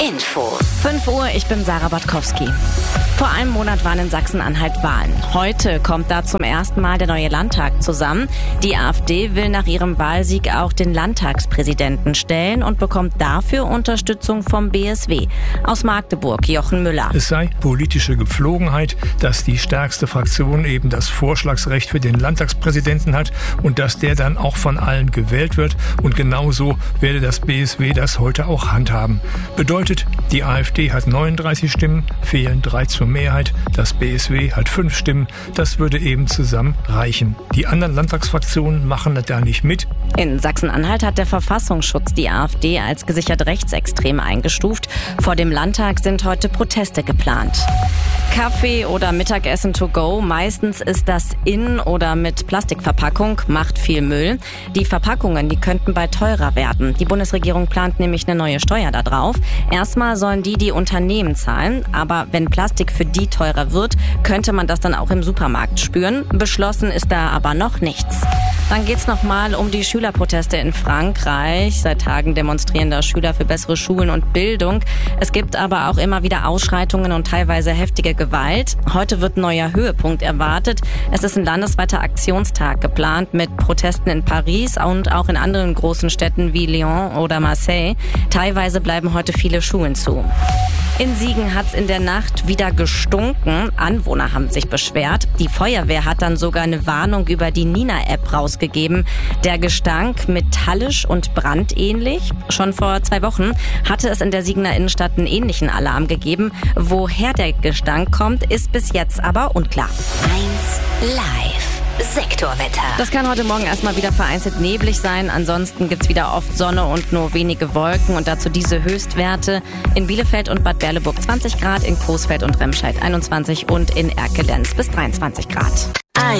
Infos. 5 Uhr, ich bin Sarah Bartkowski. Vor einem Monat waren in Sachsen-Anhalt Wahlen. Heute kommt da zum ersten Mal der neue Landtag zusammen. Die AfD will nach ihrem Wahlsieg auch den Landtagspräsidenten stellen und bekommt dafür Unterstützung vom BSW. Aus Magdeburg, Jochen Müller. Es sei politische Gepflogenheit, dass die stärkste Fraktion eben das Vorschlagsrecht für den Landtagspräsidenten hat und dass der dann auch von allen gewählt wird. Und genauso werde das BSW das heute auch handhaben. Bedeutet, die AfD hat 39 Stimmen, fehlen 3 zur Mehrheit. Das BSW hat 5 Stimmen. Das würde eben zusammen reichen. Die anderen Landtagsfraktionen machen da nicht mit. In Sachsen-Anhalt hat der Verfassungsschutz die AfD als gesichert rechtsextrem eingestuft. Vor dem Landtag sind heute Proteste geplant. Kaffee oder Mittagessen to go, meistens ist das in oder mit Plastikverpackung, macht viel Müll. Die Verpackungen, die könnten bald teurer werden. Die Bundesregierung plant nämlich eine neue Steuer da drauf. Erstmal sollen die Unternehmen zahlen, aber wenn Plastik für die teurer wird, könnte man das dann auch im Supermarkt spüren. Beschlossen ist da aber noch nichts. Dann geht's nochmal um die Schülerproteste in Frankreich. Seit Tagen demonstrieren da Schüler für bessere Schulen und Bildung. Es gibt aber auch immer wieder Ausschreitungen und teilweise heftige Gewalt. Heute wird ein neuer Höhepunkt erwartet. Es ist ein landesweiter Aktionstag geplant mit Protesten in Paris und auch in anderen großen Städten wie Lyon oder Marseille. Teilweise bleiben heute viele Schulen zu. In Siegen hat's in der Nacht wieder gestunken. Anwohner haben sich beschwert. Die Feuerwehr hat dann sogar eine Warnung über die Nina-App rausgegeben. Der Gestank metallisch und brandähnlich. Schon vor 2 Wochen hatte es in der Siegener Innenstadt einen ähnlichen Alarm gegeben. Woher der Gestank kommt, ist bis jetzt aber unklar. 1 Live. Sektorwetter. Das kann heute Morgen erstmal wieder vereinzelt neblig sein. Ansonsten gibt's wieder oft Sonne und nur wenige Wolken. Und dazu diese Höchstwerte. In Bielefeld und Bad Berleburg 20 Grad, in Coesfeld und Remscheid 21 und in Erkelenz bis 23 Grad.